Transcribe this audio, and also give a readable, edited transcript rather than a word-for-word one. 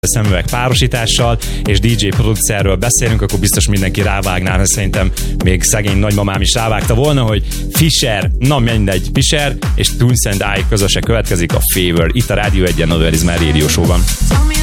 szemüveg párosítással és DJ producerről beszélünk, akkor biztos mindenki rávágnál, mert szerintem még szegény nagymamám is rávágta volna, hogy Fisher, na mindegy, Fisher és Toons and I közöse következik a Favor. Itt a Rádió 1-en, a Where is My Radio Show-ban.